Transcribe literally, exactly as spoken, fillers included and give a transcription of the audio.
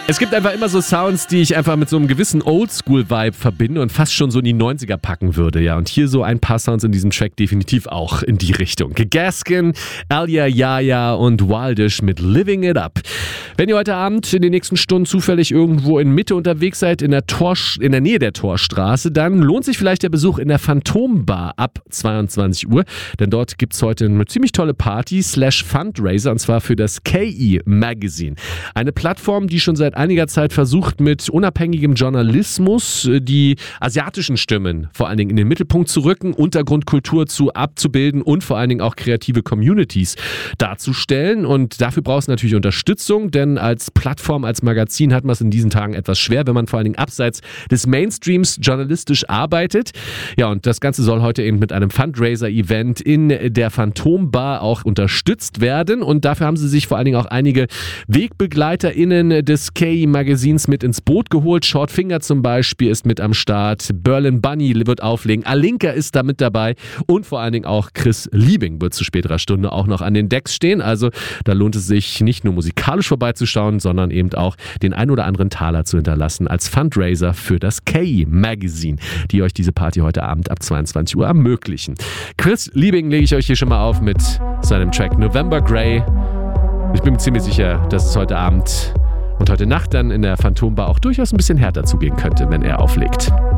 Es gibt einfach immer so Sounds, die ich einfach mit so einem gewissen Oldschool-Vibe verbinde und fast schon so in die neunziger packen würde. Ja, und hier so ein paar Sounds in diesem Track definitiv auch in die Richtung. Gaskin, Alia Yaya und Wildish mit Living It Up. Wenn ihr heute Abend in den nächsten Stunden zufällig irgendwo in Mitte unterwegs seid, in der, Tor, in der Nähe der Torstraße, dann lohnt sich vielleicht der Besuch in der Phantombar ab zweiundzwanzig Uhr. Denn dort gibt es heute eine ziemlich tolle Party slash Fundraiser und zwar für das K E Magazine. Eine Plattform, die schon seit einiger Zeit versucht, mit unabhängigem Journalismus die asiatischen Stimmen vor allen Dingen in den Mittelpunkt zu rücken, Untergrundkultur zu abzubilden und vor allen Dingen auch kreative Communities darzustellen. Und dafür braucht es natürlich Unterstützung, denn als Plattform, als Magazin hat man es in diesen Tagen etwas schwer, wenn man vor allen Dingen abseits des Mainstreams journalistisch arbeitet. Ja, und das Ganze soll heute eben mit einem Fundraiser-Event in der Phantombar auch unterstützt werden. Und dafür haben sie sich vor allen Dingen auch einige WegbegleiterInnen des K E Magazins mit ins Boot geholt. Shortfinger zum Beispiel ist mit am Start. Berlin Bunny wird auflegen. Alinka ist da mit dabei. Und vor allen Dingen auch Chris Liebing wird zu späterer Stunde auch noch an den Decks stehen. Also da lohnt es sich nicht nur musikalisch vorbeizuschauen, sondern eben auch den ein oder anderen Taler zu hinterlassen als Fundraiser für das K E Magazine, die euch diese Party heute Abend ab zweiundzwanzig Uhr ermöglichen. Chris Liebing lege ich euch hier schon mal auf mit seinem Track November Grey. Ich bin mir ziemlich sicher, dass es heute Abend und heute Nacht dann in der Phantombar auch durchaus ein bisschen härter zugehen könnte, wenn er auflegt.